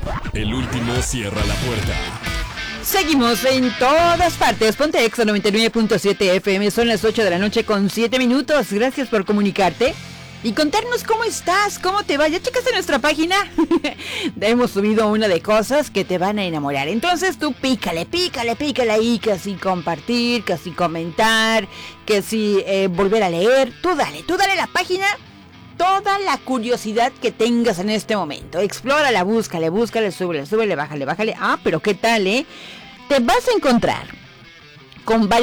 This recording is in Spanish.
El último cierra la puerta. Seguimos en todas partes. Ponte Exa 99.7 FM. Son las 8 de la noche con 7 minutos. Gracias por comunicarte y contarnos cómo estás, cómo te va. ¿Ya checaste nuestra página? Hemos subido una de cosas que te van a enamorar. Entonces tú pícale ahí, que así compartir, que así comentar, que así volver a leer. Tú dale la página. Toda la curiosidad que tengas en este momento. Explórala, búscale, súbele, bájale. Ah, pero ¿qué tal, Te vas a encontrar con varios